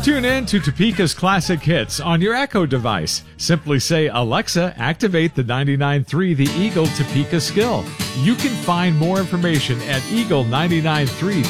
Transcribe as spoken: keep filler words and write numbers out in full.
Tune in to Topeka's Classic Hits on your Echo device. Simply say, Alexa, activate the ninety-nine point three The Eagle Topeka skill. You can find more information at eagle nine nine three